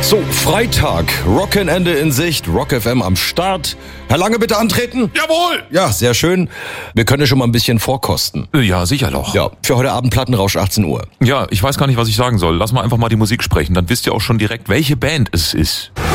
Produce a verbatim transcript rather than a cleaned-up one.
So, Freitag, Rockenende in Sicht, Rock F M am Start. Herr Lange, bitte antreten. Jawohl! Ja, sehr schön. Wir können ja schon mal ein bisschen vorkosten. Ja, sicher doch. Ja, für heute Abend Plattenrausch achtzehn Uhr. Ja, ich weiß gar nicht, was ich sagen soll. Lass mal einfach mal die Musik sprechen, dann wisst ihr auch schon direkt, welche Band es ist.